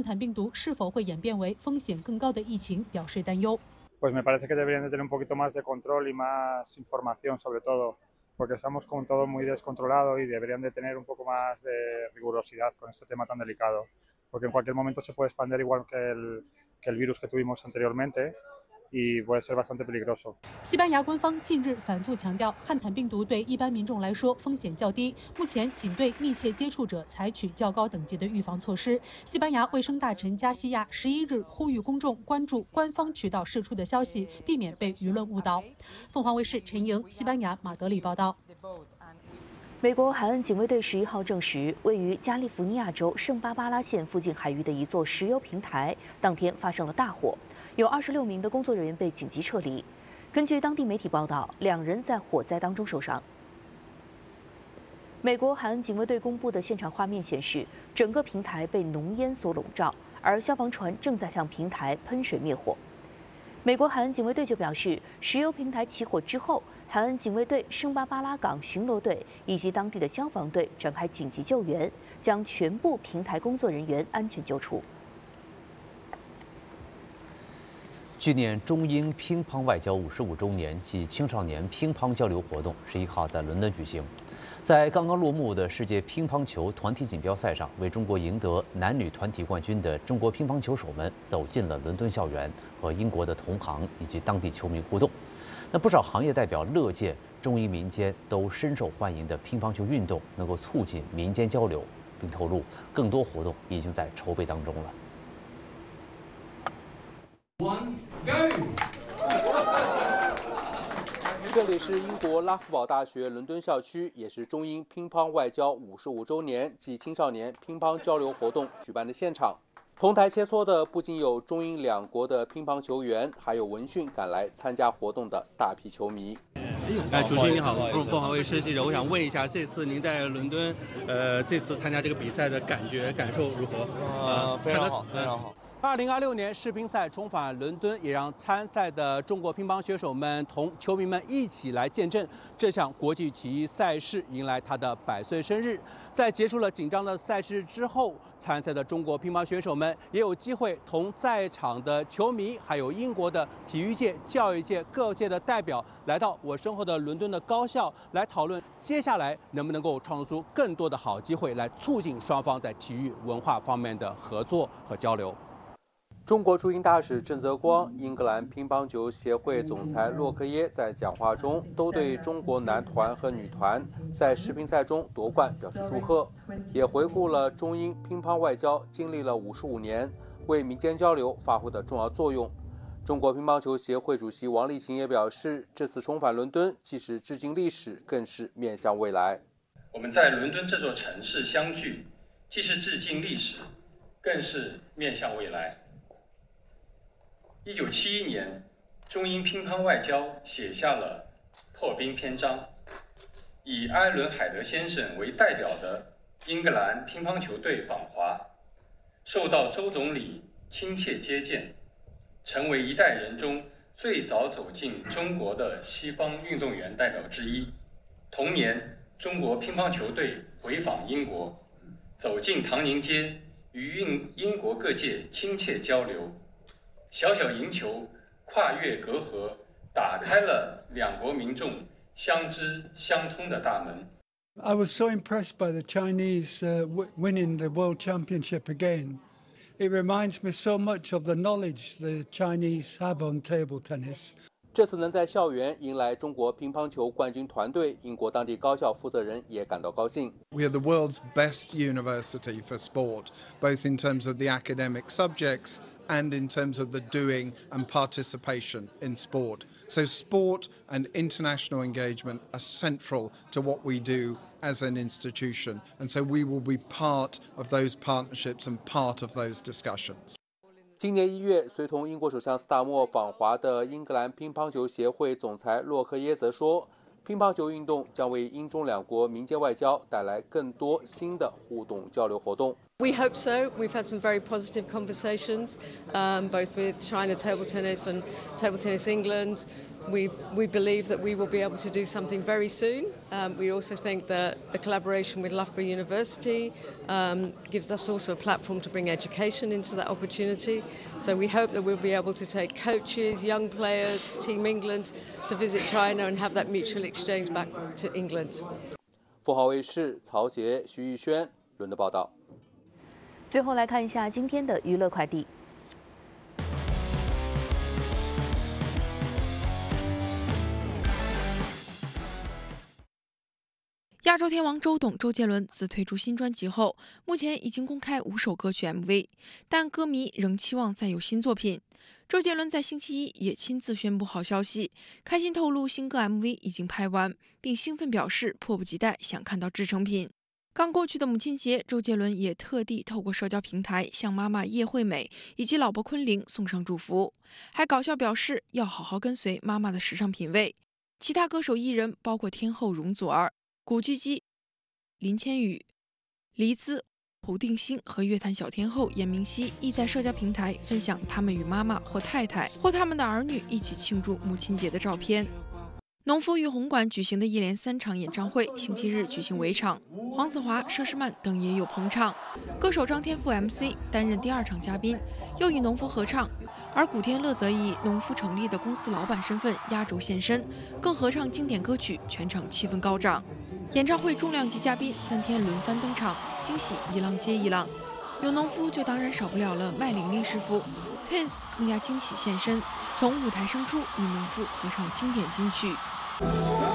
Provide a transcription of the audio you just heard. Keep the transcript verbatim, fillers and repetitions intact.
坦病毒是否会演变为风险更高的疫情表示担忧。 Pues me parece que deberían de tener un poquito más de control y más información sobre todo, porque estamos con todo muy descontrolado y deberían de tener un poco más de rigurosidad con este tema tan delicado, porque en cualquier momento se puede expandir igual que el, que el virus que tuvimos anteriormente. y puede ser bastante peligroso. 西班牙官方近日反复强调，汉坦病毒对一般民众来说风险较低，目前仅对密切接触者采取较高等级的预防措施。西班牙卫生大臣加西亚十一日呼吁公众关注官方渠道释出的消息，避免被舆论误导。凤凰卫视陈莹，西班牙马德里报道。 美国海岸警卫队十一号证实，位于加利福尼亚州圣巴巴拉县附近海域的一座石油平台当天发生了大火，有二十六名的工作人员被紧急撤离。根据当地媒体报道，两人在火灾当中受伤。美国海岸警卫队公布的现场画面显示，整个平台被浓烟所笼罩，而消防船正在向平台喷水灭火。美国海岸警卫队就表示，石油平台起火之后，海岸警卫队圣巴巴拉港巡逻队以及当地的消防队展开紧急救援，将全部平台工作人员安全救出。 纪念中英乒乓外交五十五周年暨青少年乒乓交流活动十一号在伦敦举行。在刚刚落幕的世界乒乓球团体锦标赛上，为中国赢得男女团体冠军的中国乒乓球手们走进了伦敦校园，和英国的同行以及当地球迷互动。那不少行业代表乐见中英民间都深受欢迎的乒乓球运动能够促进民间交流，并透露更多活动已经在筹备当中了。 One, go! 这里是英国拉夫堡大学伦敦校区，也是中英乒乓外交五十五周年暨青少年乒乓交流活动举办的现场。同台切磋的不仅有中英两国的乒乓球员，还有闻讯赶来参加活动的大批球迷。 哎，主持人你好，我是凤凰卫视记者，我想问一下，这次您在伦敦，呃，这次参加这个比赛的感觉感受如何？ 呃，非常好，非常好。二零二六年世乒赛重返伦敦，也让参赛的中国乒乓选手们同球迷们一起来见证这项国际体育赛事迎来它的百岁生日。在结束了紧张的赛事之后，参赛的中国乒乓选手们也有机会同在场的球迷，还有英国的体育界、教育界各界的代表，来到我身后的伦敦的高校，来讨论接下来能不能够创造出更多的好机会，来促进双方在体育文化方面的合作和交流。中国驻英大使郑泽光、英格兰乒乓球协会总裁洛克耶在讲话中都对中国男团和女团在世乒赛中夺冠表示祝贺，也回顾了中英乒乓外交经历了五十五年为民间交流发挥的重要作用。中国乒乓球协会主席王励勤也表示，这次重返伦敦既是致敬历史，更是面向未来。 我们在伦敦这座城市相聚，既是致敬历史，更是面向未来。一九七一年，中英乒乓外交写下了破冰篇章，以埃伦·海德先生为代表的英格兰乒乓球队访华，受到周总理亲切接见，成为一代人中最早走进中国的西方运动员代表之一。同年，中国乒乓球队回访英国，走进唐宁街，与英英国各界亲切交流。小小赢球，跨越隔阂，打开了两国民众相知相通的大门。 I was so impressed by the Chinese uh, w- winning the World Championship again. It reminds me so much of the knowledge the Chinese have on table tennis. 这次能在校园迎来中国乒乓球冠军团队，英国当地高校负责人也感到高兴。 We are the world's best university for sport, both in terms of the academic subjects and in terms of the doing and participation in sport. So sport and international engagement are central to what we do as an institution, and so we will be part of those partnerships and part of those discussions. 今年一月，随同英国首相斯塔默访华的英格兰乒乓球协会总裁洛克耶则说，乒乓球运动将为英中两国民间外交带来更多新的互动交流活动。 We hope so. We've had some very positive conversations, um, both with China Table Tennis and Table Tennis England. We, we believe that we will be able to do something very soon. Um, we also think that the collaboration with Loughborough University um, gives us also a platform to bring education into that opportunity. So we hope that we'll be able to take coaches, young players, Team England to visit China and have that mutual exchange back to England. 富豪卫视曹杰、徐玉轩轮的报道。 最后来看一下今天的娱乐快递。 亚洲天王周董周杰伦自推出新专辑后，目前已经公开五首歌曲 M V， 但歌迷仍期望再有新作品。周杰伦在星期一也亲自宣布好消息，开心透露新歌 M V 已经拍完，并兴奋表示迫不及待想看到制成品。刚过去的母亲节，周杰伦也特地透过社交平台向妈妈叶惠美以及老婆昆凌送上祝福，还搞笑表示要好好跟随妈妈的时尚品味。其他歌手艺人包括天后容祖儿、古巨基、林千羽、黎姿、胡定欣和乐坛小天后严明熙亦在社交平台分享他们与妈妈或太太或他们的儿女一起庆祝母亲节的照片。农夫与红馆举行的一连三场演唱会，星期日举行围场，黄子华、佘诗曼等也有捧场。歌手张天赋 M C 担任第二场嘉宾，又与农夫合唱，而古天乐则以农夫成立的公司老板身份压轴现身，更合唱经典歌曲，全场气氛高涨。演唱会重量级嘉宾三天轮番登场，惊喜一浪接一浪。有农夫就当然少不了了麦玲玲师傅 ，Twins 更加惊喜现身，从舞台升出与农夫合唱经典金曲。